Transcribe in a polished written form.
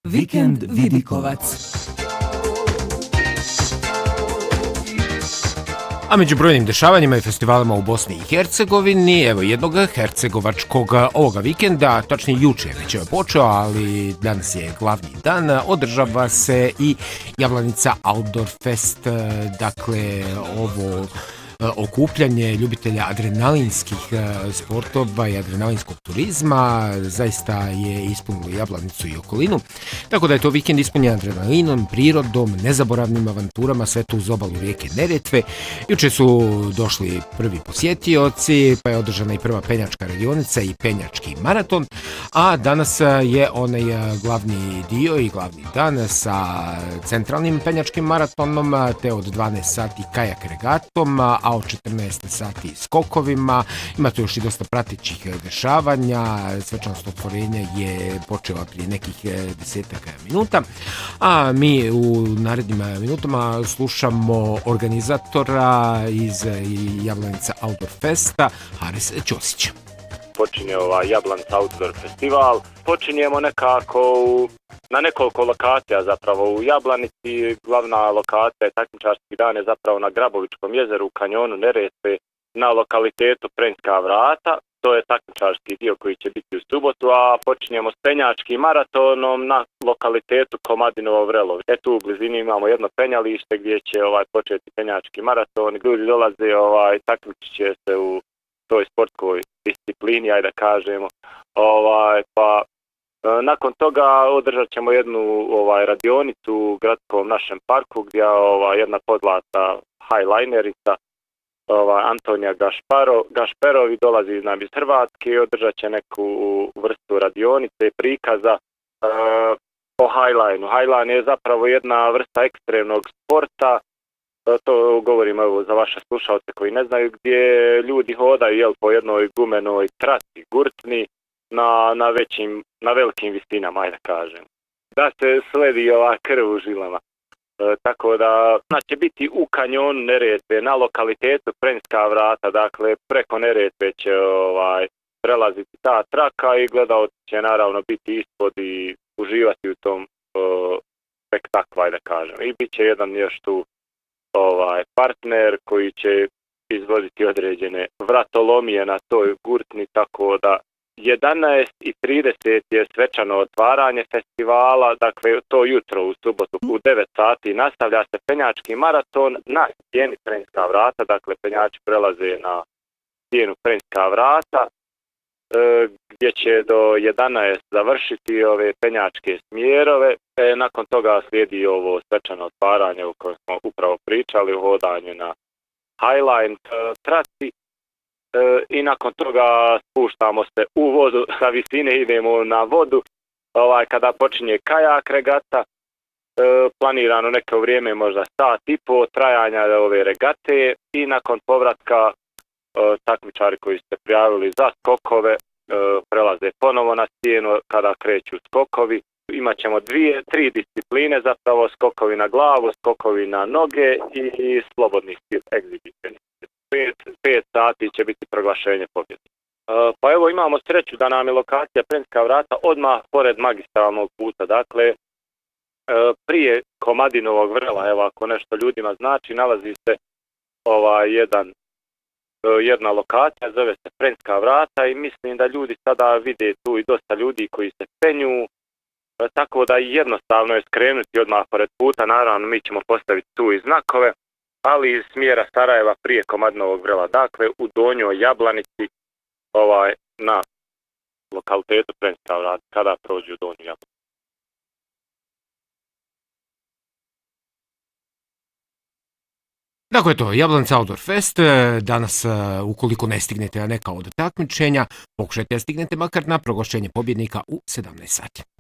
Vikend Vidikovac. A među brojnim dešavanjima i festivalima u Bosni i Hercegovini, evo jednog hercegovačkog ovoga vikenda, tačnije juče već je počeo, ali danas je glavni dan, održava se i Jablanica Outdoor Fest, dakle ovo okupljanje ljubitelja adrenalinskih sportova i adrenalinskog turizma zaista je ispunilo Jablanicu i okolinu. Tako da je to vikend ispunjen adrenalinom, prirodom, nezaboravnim avanturama, sve to uz obalu rijeke Neretve. Juče su došli prvi posjetioci, pa je održana i prva penjačka radionica i penjački maraton, a danas je onaj glavni dio i glavni dan sa centralnim penjačkim maratonom, te od 12 sati kajak regatom, a od 14 sati skokovima. Ima tu još i dosta pratećih dešavanja. Svečanost otvorenja je počela prije nekih 10 minuta, a mi u narednim minutama slušamo organizatora iz Jablanica Outdoor Festa, Haris Ćosić. Počinje Jablanica Outdoor Festival. Počinjemo nekako na nekoliko lokacija zapravo u Jablanici. Glavna lokacija je takmičarski dan je zapravo na Grabovičkom jezeru u kanjonu Neretve na lokalitetu Prenjska vrata. To je takmičarski dio koji će biti u subotu, a počinjemo s penjačkim maratonom na lokalitetu Komadinovo Vrelo. Tu u blizini imamo jedno penjalište gdje će početi penjački maraton. Ljudi dolaze, takmičit će se u toj sportskoj disciplini, ajde da kažemo. Pa nakon toga održat ćemo jednu radionicu u gradskom našem parku gdje jedna poznata highlinerica Antonija Gašperovi dolazi nam iz Hrvatske i održat će neku vrstu radionice i prikaza o highlineu. Highline je zapravo jedna vrsta ekstremnog sporta, to govorim evo za vaše slušalce koji ne znaju, gdje ljudi hodaju po jednoj gumenoj traci, gurtni, na velikim visinama, ajde kažem. Da se sledi krv u žilama. Tako da će biti u kanjonu Neretve na lokalitetu Prenjska vrata, dakle preko Neretve će prelaziti ta traka i gledaoci će naravno biti ispod i uživati u tom spektaklu, ajde kažem. I bit će jedan još tu partner koji će izvoditi određene vratolomije na toj gurtni, tako da 11:30 je svečano otvaranje festivala, dakle to jutro u subotu u 9 sati nastavlja se penjački maraton na stijeni Prenjska vrata, dakle penjači prelaze na stijenu Prenjska vrata, gdje će do 11 završiti ove penjačke smjerove. Nakon toga slijedi ovo svečano otvaranje o kojem smo upravo pričali, o hodanju na highline traci. I nakon toga spuštamo se u vodu, sa visine idemo na vodu. Kada počinje kajak regata, planirano neko vrijeme, možda sat i po trajanja ove regate, i nakon povratka takmičari koji ste prijavili za skokove prelaze ponovo na stijenu kada kreću skokovi. Imaćemo 3 discipline, zapravo skokovi na glavu, skokovi na noge i slobodni stil egzibicioni. 5 sati će biti proglašenje pobjede. Pa evo imamo sreću da nam je lokacija Prenjska vrata odmah pored magistralnog puta, dakle prije Komadinovog Vrela, evo ako nešto ljudima znači, nalazi se jedna lokacija, zove se Prenjska vrata i mislim da ljudi sada vide tu i dosta ljudi koji se penju, tako da jednostavno je skrenuti odmah pored puta. Naravno mi ćemo postaviti tu i znakove, ali iz smjera Sarajeva prije Komadinovog Vrela, dakle u Donjoj Jablanici, na lokalitetu Prenjska vrata, kada prođu u Donju Jablanicu. Dakle, to je Jablanica Outdoor Fest. Danas, ukoliko ne stignete na neka od takmičenja, pokušajte da stignete makar na proglašenje pobjednika u 17 sati.